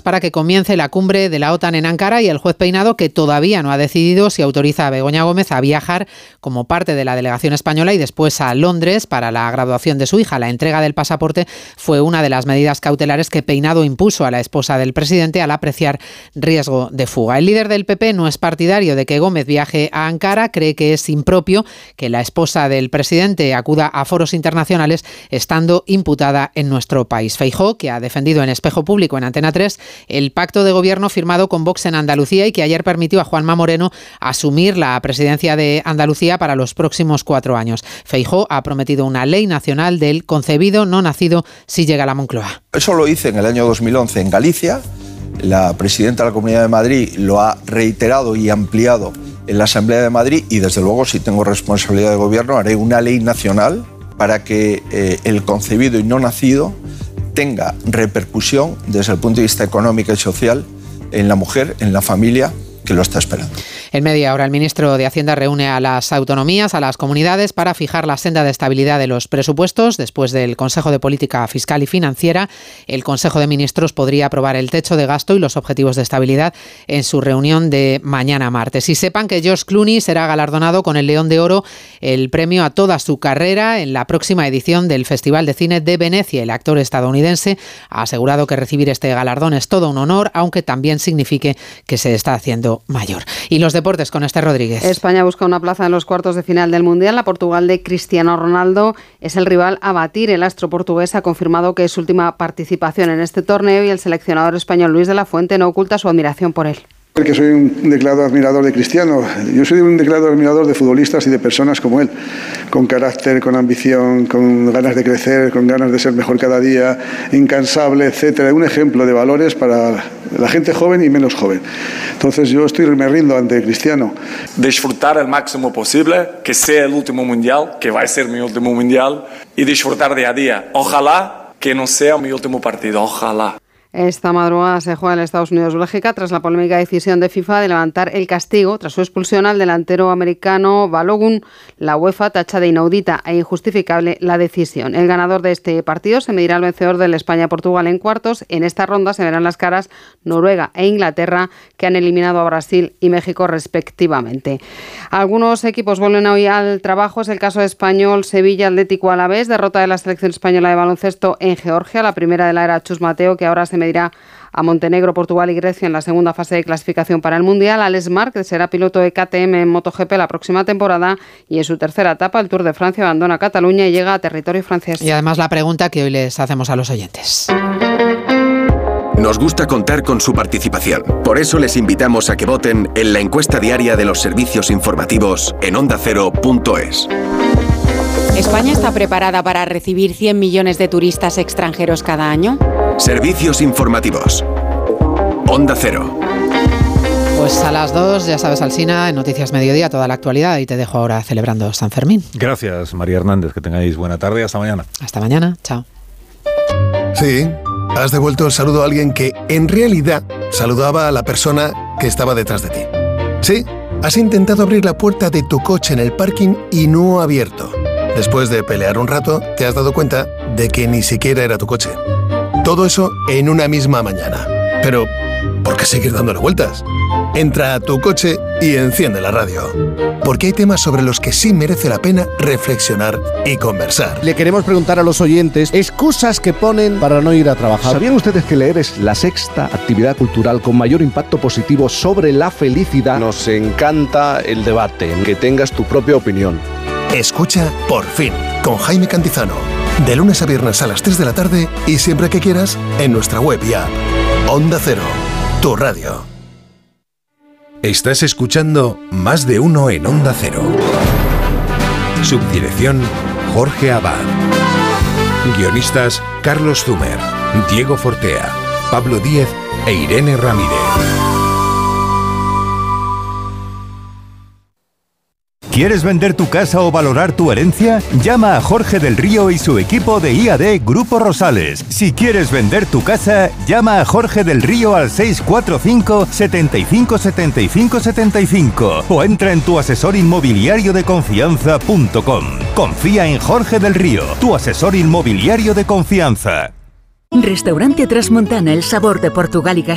para que comience la cumbre de la OTAN en Ankara y el juez Peinado, que todavía no ha decidido si autoriza a Begoña Gómez a viajar como parte de la delegación española y después a Londres para la graduación de su hija. La entrega del pasaporte fue una de las medidas cautelares que Peinado impuso a la esposa del presidente al apreciar riesgo de fuga. El líder del PP no es partidario de que Gómez viaje a Ankara, cree que es impropio que la esposa del presidente acuda a foros internacionales estando imputada en nuestro país. Feijóo, que ha defendido en Espejo Público en Antena 3 el pacto de gobierno firmado con Vox en Andalucía y que ayer permitió a Juanma Moreno asumir la presidencia de Andalucía para los próximos 4 años. Feijóo ha prometido una ley nacional del concebido no nacido si llega a la Moncloa. Eso lo hice en el año 2011 en Galicia. La presidenta de la Comunidad de Madrid lo ha reiterado y ampliado en la Asamblea de Madrid y desde luego, si tengo responsabilidad de gobierno, haré una ley nacional para que el concebido y no nacido tenga repercusión desde el punto de vista económico y social en la mujer, en la familia que lo está esperando. En media hora el ministro de Hacienda reúne a las autonomías, a las comunidades, para fijar la senda de estabilidad de los presupuestos. Después del Consejo de Política Fiscal y Financiera, el Consejo de Ministros podría aprobar el techo de gasto y los objetivos de estabilidad en su reunión de mañana martes. Y sepan que George Clooney será galardonado con el León de Oro, el premio a toda su carrera, en la próxima edición del Festival de Cine de Venecia. El actor estadounidense ha asegurado que recibir este galardón es todo un honor, aunque también signifique que se está haciendo mayor. Y los deportes con Esther Rodríguez. España busca una plaza en los cuartos de final del Mundial. La Portugal de Cristiano Ronaldo es el rival a batir. El astro portugués ha confirmado que es su última participación en este torneo y el seleccionador español Luis de la Fuente no oculta su admiración por él. Que soy un declarado admirador de Cristiano. Yo soy un declarado admirador de futbolistas y de personas como él, con carácter, con ambición, con ganas de crecer, con ganas de ser mejor cada día, incansable, etcétera. Un ejemplo de valores para la gente joven y menos joven. Entonces yo me rindo ante Cristiano. Disfrutar al máximo posible, que sea el último mundial, que va a ser mi último mundial, y disfrutar día a día. Ojalá que no sea mi último partido, ojalá. Esta madrugada se juega en Estados Unidos-Bélgica tras la polémica decisión de FIFA de levantar el castigo tras su expulsión al delantero americano Balogun. La UEFA tacha de inaudita e injustificable la decisión. El ganador de este partido se medirá al vencedor del España-Portugal en cuartos. En esta ronda se verán las caras Noruega e Inglaterra, que han eliminado a Brasil y México respectivamente. Algunos equipos vuelven hoy al trabajo. Es el caso de Español, Sevilla, Atlético Alavés, derrota de la selección española de baloncesto en Georgia, la primera de la era Chus Mateo, que ahora se medirá a Montenegro, Portugal y Grecia en la segunda fase de clasificación para el Mundial. Alex Marc, que será piloto de KTM en MotoGP la próxima temporada, y en su tercera etapa, el Tour de Francia, abandona Cataluña y llega a territorio francés. Y además la pregunta que hoy les hacemos a los oyentes. Nos gusta contar con su participación. Por eso les invitamos a que voten en la encuesta diaria de los servicios informativos en ondacero.es. ¿España está preparada para recibir 100 millones de turistas extranjeros cada año? Servicios informativos. Onda Cero. Pues a las 2, ya sabes, Alsina, en Noticias Mediodía, toda la actualidad, y te dejo ahora celebrando San Fermín. Gracias, María Hernández, que tengáis buena tarde, hasta mañana. Hasta mañana, chao. Sí, has devuelto el saludo a alguien que, en realidad, saludaba a la persona que estaba detrás de ti. Sí, has intentado abrir la puerta de tu coche en el parking y no ha abierto. Después de pelear un rato, te has dado cuenta de que ni siquiera era tu coche. Todo eso en una misma mañana. Pero, ¿por qué seguir dándole vueltas? Entra a tu coche y enciende la radio. Porque hay temas sobre los que sí merece la pena reflexionar y conversar. Le queremos preguntar a los oyentes excusas que ponen para no ir a trabajar. ¿Sabían ustedes que leer es la sexta actividad cultural con mayor impacto positivo sobre la felicidad? Nos encanta el debate, que tengas tu propia opinión. Escucha Por Fin, con Jaime Cantizano. De lunes a viernes a las 3 de la tarde y siempre que quieras en nuestra web y app. Onda Cero, tu radio. Estás escuchando Más de Uno en Onda Cero. Subdirección Jorge Abad. Guionistas Carlos Zumer, Diego Fortea, Pablo Díez e Irene Ramírez. ¿Quieres vender tu casa o valorar tu herencia? Llama a Jorge del Río y su equipo de IAD Grupo Rosales. Si quieres vender tu casa, llama a Jorge del Río al 645 75 75 75 o entra en tuasesorinmobiliariodeconfianza.com. Confía en Jorge del Río, tu asesor inmobiliario de confianza. Restaurante Trasmontana, el sabor de Portugal y